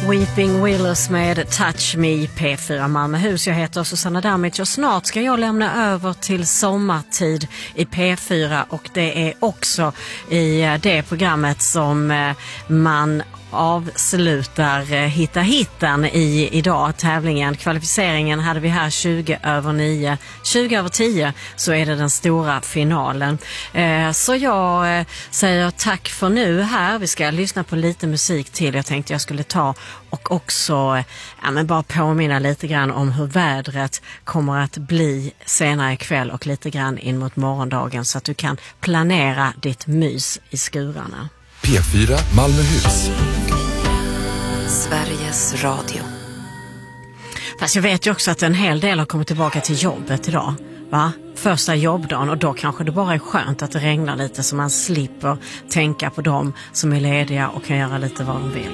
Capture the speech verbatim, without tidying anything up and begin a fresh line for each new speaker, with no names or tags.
Weeping Willows med Touch Me, P fyra Malmöhus. Jag heter Susanna Damic och snart ska jag lämna över till sommartid i P fyra, och det är också i det programmet som man avslutar Hitta hitten i idag, tävlingen. Kvalificeringen hade vi här tjugo över nio. tjugo över tio så är det den stora finalen. Eh, så jag eh, säger tack för nu här. Vi ska lyssna på lite musik till. Jag tänkte jag skulle ta och också ja, men bara påminna lite grann om hur vädret kommer att bli senare ikväll och lite grann in mot morgondagen, så att du kan planera ditt mys i skurarna.
P fyra Malmöhus,
Sveriges Radio.
Fast jag vet ju också att en hel del har kommit tillbaka till jobbet idag, va? Första jobbdagen, och då kanske det bara är skönt att det regnar lite så man slipper tänka på dem som är lediga och kan göra lite vad de vill.